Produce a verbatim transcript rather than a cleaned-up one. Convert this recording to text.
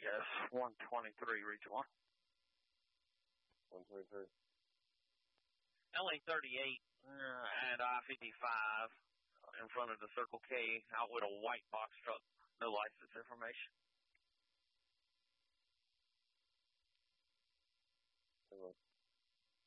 S one twenty-three, reach one. one twenty-three. L A thirty-eight uh, at I fifty-five in front of the Circle K out with a white box truck. No license information.